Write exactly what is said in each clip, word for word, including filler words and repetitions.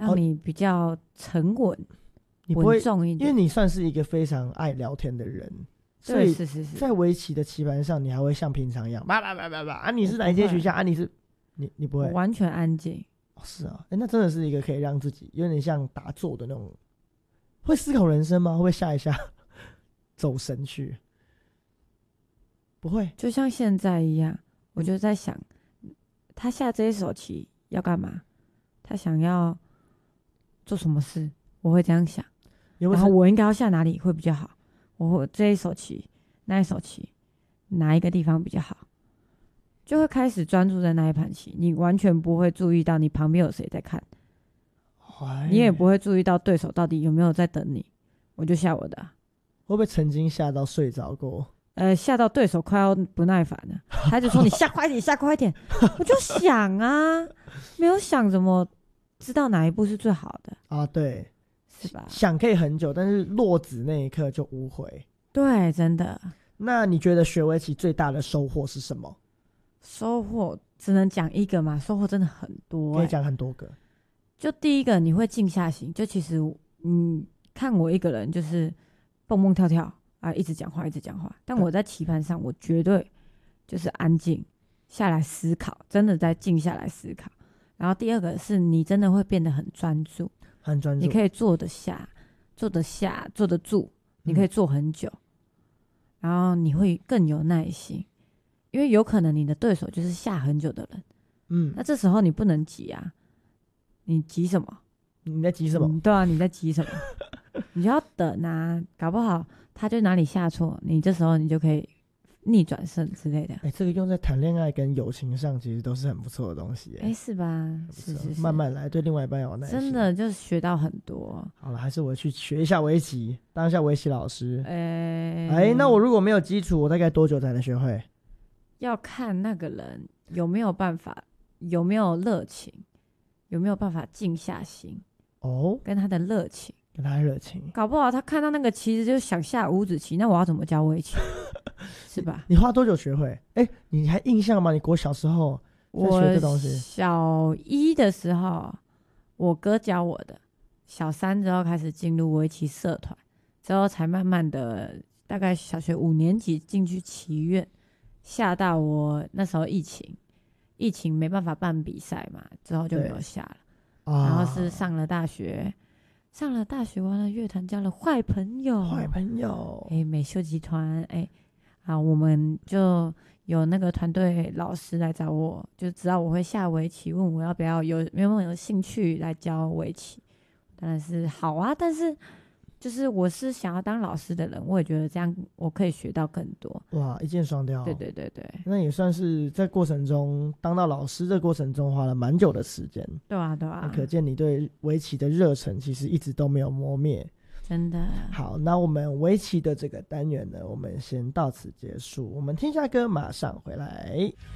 让你比较沉稳、哦、 你不会稳重一点， 因为你算是一个非常爱聊天的人，所以在围棋的棋盘上，你还会像平常一样，叭叭叭叭叭啊，你是哪一间学校啊？你是你你不会， 完全安静。 哦，是啊，欸，那真的是一个可以让自己有点像打坐的那种。会思考人生吗？会不会下一下走神去？不会， 就像现在一样，我就在想，他下这一手棋要干嘛？他想要做什么事？我会这样想， 有没有， 然后我应该要下哪里会比较好？我这一手棋、那一手棋，哪一个地方比较好？就会开始专注在那一盘棋，你完全不会注意到你旁边有谁在看，你也不会注意到对手到底有没有在等你。我就下我的，啊， 会不会曾经吓到睡着过？ 呃，吓到对手快要不耐烦了，他就说你下快一点，下快一点。我就想啊，没有想怎么知道哪一步是最好的啊？对， 是吧？ 想可以很久，但是落子那一刻就无悔。 对，真的。 那你觉得学围棋最大的收获是什么？ 收获只能讲一个嘛，收获真的很多，欸， 可以讲很多个。 就第一个，你会静下心，就其实嗯，看我一个人就是蹦蹦跳跳啊，一直讲话一直讲话，但我在棋盘上我绝对就是安静下来思考，真的在静下来思考。然后第二个是你真的会变得很专注， 很专注， 你可以坐得下坐得下坐得住，你可以坐很久，嗯，然后你会更有耐心，因为有可能你的对手就是下很久的人，嗯，那这时候你不能急啊，你急什么？ 你在急什么？ 嗯，对啊，你在急什么？你就要等啊，搞不好他就哪里下错，你这时候你就可以逆转胜之类的。 哎，欸，这个用在谈恋爱跟友情上，其实都是很不错的东西。哎， 欸，是吧？是是是， 慢慢来，对另外一半有耐心。 真的就是学到很多。 好了，还是我去学一下围棋，当一下围棋老师。哎， 欸欸，那我如果没有基础，我大概多久才能学会？ 要看那个人有没有办法，有没有热情，有没有办法静下心。哦，跟他的热情， 跟他的热情， 搞不好他看到那个棋子就想下五子棋，那我要怎么教围棋？是吧？ 你花多久学会？哎，欸，你还印象吗？你国小时候在学这东西？ 我小一的时候，我哥教我的。小三之后开始进入围棋社团，之后才慢慢的，大概小学五年级进去棋院，下到我那时候疫情，疫情没办法办比赛嘛，之后就没有下了。然后是上了大学，上了大学完了乐团交了坏朋友， 坏朋友， 哎，美秀集团，哎，啊，我们就有那个团队老师来找我，就知道我会下围棋，问我要不要有没有有兴趣来教围棋。当然是好啊，但是就是我是想要当老师的人，我也觉得这样我可以学到更多。 哇，一箭双雕。 对对对对， 那也算是在过程中当到老师的过程中花了蛮久的时间。 对啊对啊， 可见你对围棋的热忱其实一直都没有磨灭。 真的。 好，那我们围棋的这个单元呢，我们先到此结束，我们听下歌马上回来。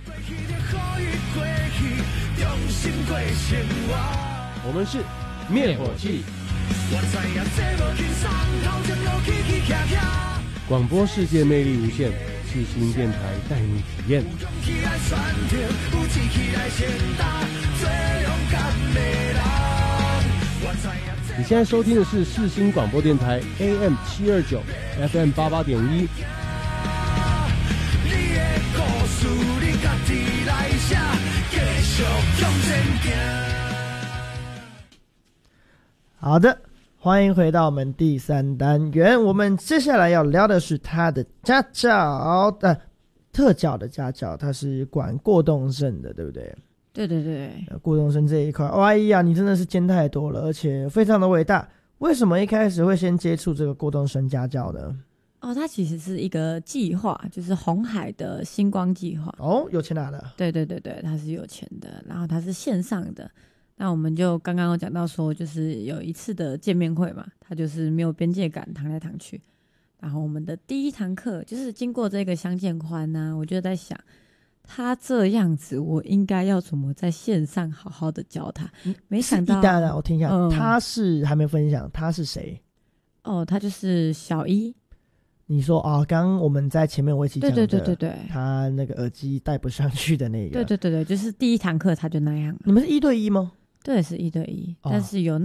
我们是灭火器，广播世界魅力无限，世新电台带你体验。你现在收听的是世新广播电台 A M 七二九 F M 八八点一。 好的，欢迎回到我们第三单元。我们接下来要聊的是他的家教，呃，特教的家教，他是管过动症的，对不对？ 对对对， 呃、过动症这一块，哎呀，你真的是兼太多了，而且非常的伟大。为什么一开始会先接触这个过动症家教呢？ 哦，它其实是一个计划，就是红海的星光计划。 哦，有钱拿的。 对对对对，它是有钱的，然后它是线上的。那我们就刚刚有讲到说，就是有一次的见面会嘛，它就是没有边界感，躺来躺去。然后我们的第一堂课就是经过这个相见欢呢、啊，我就在想，他这样子，我应该要怎么在线上好好的教他？没想到， 当然我听一下、嗯，他是还没分享，他是谁？ 哦，他就是小一。 你说啊，刚刚我们在前面我一起讲的， 对对对对对， 他那个耳机戴不上去的那个， 对对对对，就是第一堂课他就那样。 你们是一对一吗？ 对，是一对一，哦、但是有那